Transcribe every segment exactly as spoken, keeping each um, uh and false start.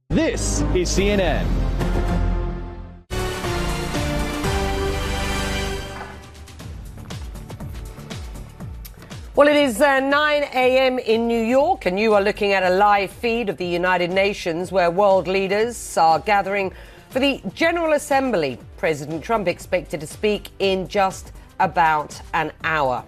This is C N N. Well, it is uh, nine a.m. in New York, and you are looking at a live feed of the United Nations where world leaders are gathering for the General Assembly. President Trump expected to speak in just about an hour.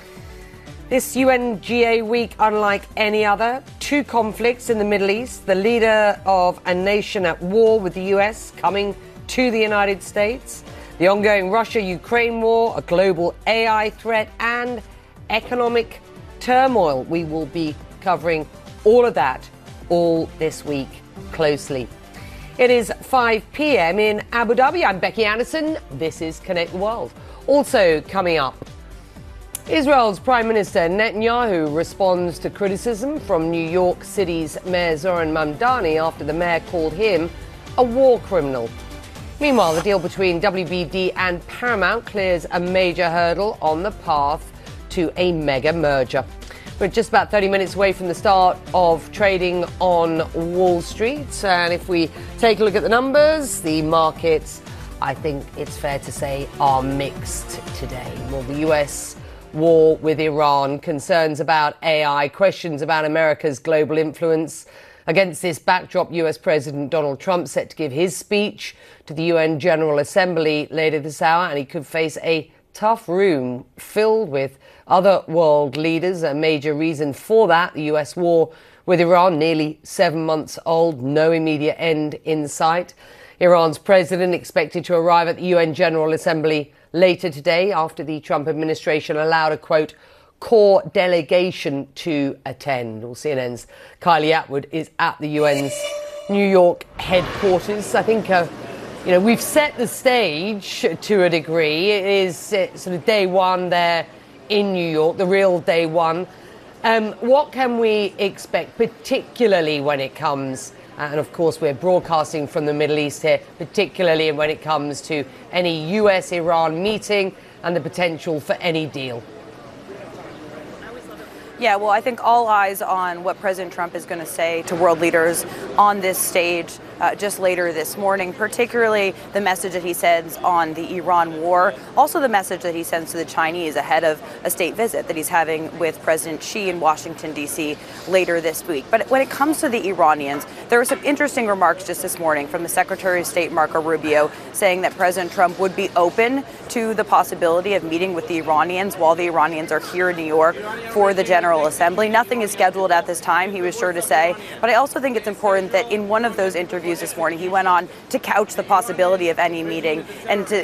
This U N G A week, unlike any other, two conflicts in the Middle East, the leader of a nation at war with the U S coming to the United States, the ongoing Russia-Ukraine war, a global A I threat, and economic turmoil. We will be covering all of that all this week closely. It is five p.m. in Abu Dhabi. I'm Becky Anderson. This is Connect the World. Also coming up, Israel's Prime Minister Netanyahu responds to criticism from New York City's Mayor Zoran Mamdani after the mayor called him a war criminal. Meanwhile, the deal between W B D and Paramount clears a major hurdle on the path to a mega merger. We're just about thirty minutes away from the start of trading on Wall Street. And if we take a look at the numbers, the markets, I think it's fair to say, are mixed today. Well, the U S war with Iran, concerns about A I, questions about America's global influence. Against this backdrop, U S President Donald Trump set to give his speech to the U N General Assembly later this hour, and he could face a tough room filled with other world leaders. A major reason for that, the U S war with Iran, nearly seven months old, no immediate end in sight. Iran's president expected to arrive at the U N General Assembly later today after the Trump administration allowed a, quote, core delegation to attend. Well, C N N's Kylie Atwood is at the U N's New York headquarters. I think, uh, you know, we've set the stage to a degree. It is uh, sort of day one there in New York, the real day one. Um, what can we expect, particularly when it comes, and of course we're broadcasting from the Middle East here, particularly when it comes to any U S Iran meeting and the potential for any deal? Yeah, well, I think all eyes on what President Trump is going to say to world leaders on this stage uh, just later this morning, particularly the message that he sends on the Iran war, also the message that he sends to the Chinese ahead of a state visit that he's having with President Xi in Washington, D C later this week. But when it comes to the Iranians, there were some interesting remarks just this morning from the Secretary of State, Marco Rubio, saying that President Trump would be open to the possibility of meeting with the Iranians while the Iranians are here in New York for the General Assembly. Nothing is scheduled at this time, he was sure to say. But I also think it's important that in one of those interviews this morning, he went on to couch the possibility of any meeting and to